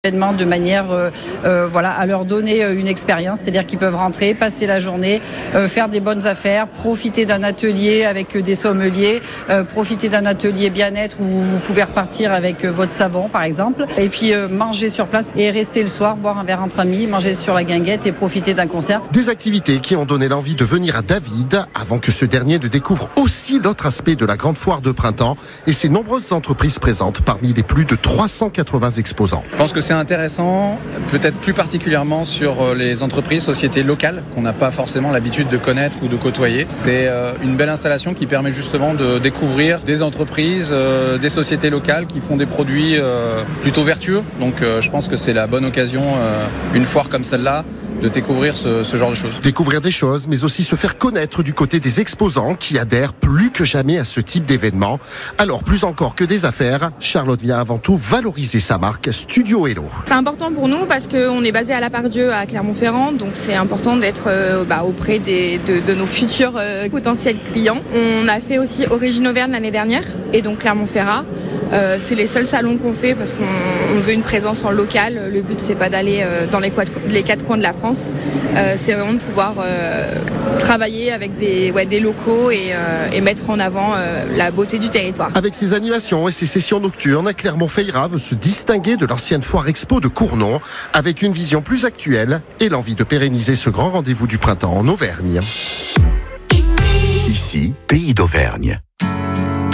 De manière à leur donner une expérience, c'est-à-dire qu'ils peuvent rentrer, passer la journée, faire des bonnes affaires, profiter d'un atelier avec des sommeliers, profiter d'un atelier bien-être où vous pouvez repartir avec votre savon par exemple, et puis manger sur place et rester le soir, boire un verre entre amis, manger sur la guinguette et profiter d'un concert. Des activités qui ont donné l'envie de venir à David avant que ce dernier ne découvre aussi l'autre aspect de la grande foire de printemps et ses nombreuses entreprises présentes parmi les plus de 380 exposants. Je pense que c'est intéressant, peut-être plus particulièrement sur les entreprises, sociétés locales qu'on n'a pas forcément l'habitude de connaître ou de côtoyer. C'est une belle installation qui permet justement de découvrir des entreprises, des sociétés locales qui font des produits plutôt vertueux. Donc je pense que c'est la bonne occasion, une foire comme celle-là, de découvrir ce genre de choses. Découvrir des choses, mais aussi se faire connaître du côté des exposants qui adhèrent plus que jamais à ce type d'événement. Alors, plus encore que des affaires, Charlotte vient avant tout valoriser sa marque Studio Hello. C'est important pour nous parce qu'on est basé à la Part-Dieu à Clermont-Ferrand, donc c'est important d'être auprès de nos futurs potentiels clients. On a fait aussi Origine Auvergne l'année dernière et donc Clermont-Ferrand. C'est les seuls salons qu'on fait parce qu'on veut une présence en local. Le but, c'est pas d'aller dans les quatre coins de la France. C'est vraiment de pouvoir travailler avec des locaux et mettre en avant la beauté du territoire. Avec ses animations et ses sessions nocturnes, Clermont-Ferrand veut se distinguer de l'ancienne foire expo de Cournon avec une vision plus actuelle et l'envie de pérenniser ce grand rendez-vous du printemps en Auvergne. Ici, Pays d'Auvergne.